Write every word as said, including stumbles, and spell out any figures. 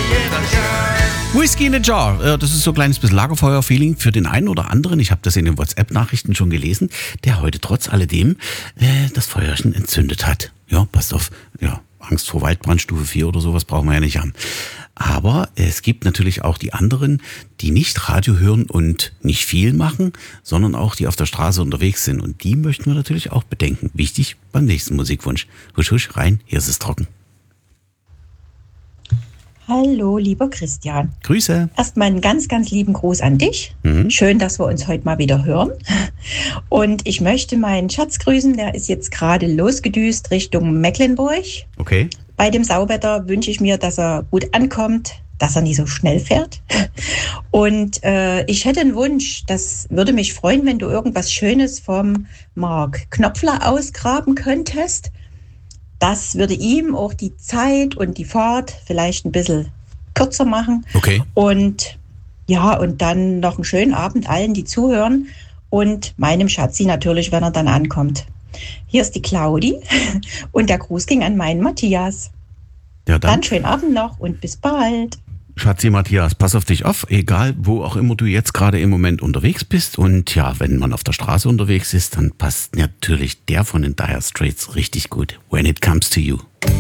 Whiskey in a Jar, das ist so ein kleines bisschen Lagerfeuer-Feeling für den einen oder anderen. Ich habe das in den WhatsApp-Nachrichten schon gelesen, der heute trotz alledem äh, das Feuerchen entzündet hat. Ja, passt auf, ja, Angst vor Waldbrand Stufe vier oder sowas brauchen wir ja nicht haben. Aber es gibt natürlich auch die anderen, die nicht Radio hören und nicht viel machen, sondern auch die auf der Straße unterwegs sind. Und die möchten wir natürlich auch bedenken. Wichtig beim nächsten Musikwunsch. Husch, husch, rein, hier ist es trocken. Hallo, lieber Christian. Grüße. Erstmal einen ganz, ganz lieben Gruß an dich. Mhm. Schön, dass wir uns heute mal wieder hören. Und ich möchte meinen Schatz grüßen, der ist jetzt gerade losgedüst Richtung Mecklenburg. Okay. Bei dem Sauwetter wünsche ich mir, dass er gut ankommt, dass er nicht so schnell fährt. Und äh, ich hätte einen Wunsch, das würde mich freuen, wenn du irgendwas Schönes vom Mark Knopfler ausgraben könntest. Das würde ihm auch die Zeit und die Fahrt vielleicht ein bisschen kürzer machen. Okay. Und ja, und dann noch einen schönen Abend allen, die zuhören. Und meinem Schatzi natürlich, wenn er dann ankommt. Hier ist die Claudi und der Gruß ging an meinen Matthias. Ja, dann. Dann schönen Abend noch und bis bald. Schatzi Matthias, pass auf dich auf, egal wo auch immer du jetzt gerade im Moment unterwegs bist. Und ja, wenn man auf der Straße unterwegs ist, dann passt natürlich der von den Dire Straits richtig gut. When It Comes to You.